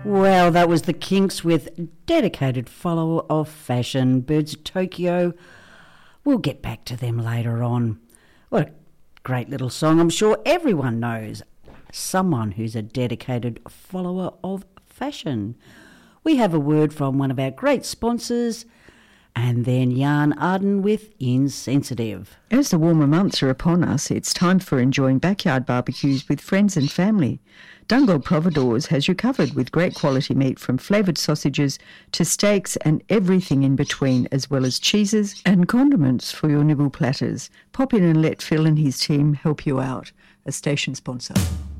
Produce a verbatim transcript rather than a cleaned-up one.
Well, that was the Kinks with Dedicated Follower of Fashion, Birds of Tokyo. We'll get back to them later on. What a great little song. I'm sure everyone knows someone who's a dedicated follower of fashion. We have a word from one of our great sponsors, and then Jan Arden with Insensitive. As the warmer months are upon us, it's time for enjoying backyard barbecues with friends and family. Dungog Providores has you covered with great quality meat, from flavoured sausages to steaks and everything in between, as well as cheeses and condiments for your nibble platters. Pop in and let Phil and his team help you out. A station sponsor.